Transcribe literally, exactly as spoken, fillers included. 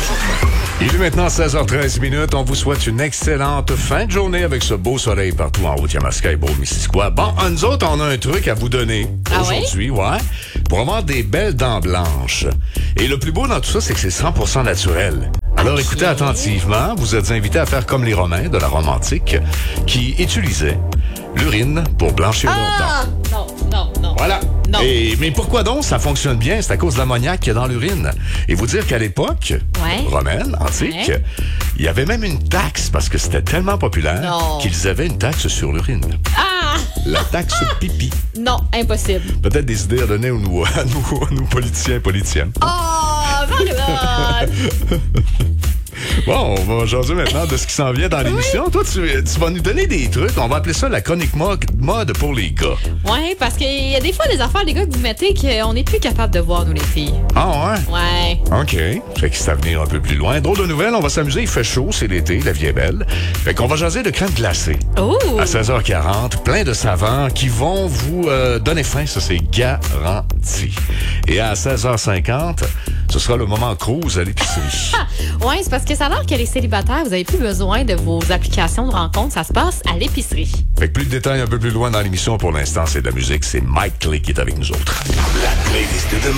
Il est maintenant seize heures treize minutes. On vous souhaite une excellente fin de journée avec ce beau soleil partout en Haute-Yamaska et Beau-Missisquoi. Bon, nous autres, on a un truc à vous donner ah aujourd'hui, oui? ouais, pour avoir des belles dents blanches. Et le plus beau dans tout ça, c'est que c'est cent pour cent naturel. Alors, okay. Écoutez attentivement. Vous êtes invités à faire comme les Romains de la Rome antique qui utilisaient l'urine pour blanchir ah! leurs dents. Non, non, non. Voilà. Non. Et, mais pourquoi donc ça fonctionne bien? C'est à cause de l'ammoniac qu'il y a dans l'urine. Et vous dire qu'à l'époque ouais. romaine, antique, ouais. il y avait même une taxe parce que c'était tellement populaire non. qu'ils avaient une taxe sur l'urine. Ah! La taxe ah! pipi. Non, impossible. Peut-être des idées à donner aux nous, à nous, à nous politiciens et politiciennes. Oh, Marc-Claude! Bon, on va jaser maintenant de ce qui s'en vient dans l'émission. Oui. Toi, tu, tu vas nous donner des trucs. On va appeler ça la chronique mode pour les gars. Oui, parce qu'il y a des fois des affaires, les gars, que vous mettez qu'on n'est plus capable de voir, nous, les filles. Ah ouais? Ouais. OK. Fait que c'est à venir un peu plus loin. Drôle de nouvelles, on va s'amuser. Il fait chaud, c'est l'été, la vie est belle. Fait qu'on va jaser de crème glacée. Oh! À seize heures quarante, plein de savants qui vont vous euh, donner faim, ça c'est garanti. Et à seize heures cinquante, ce sera le moment cruise à l'épicerie. Oui, c'est parce que ça a l'air que les célibataires, vous n'avez plus besoin de vos applications de rencontres. Ça se passe à l'épicerie. Fait que plus de détails un peu plus loin dans l'émission. Pour l'instant, c'est de la musique. C'est Mike Clay qui est avec nous autres. La playlist de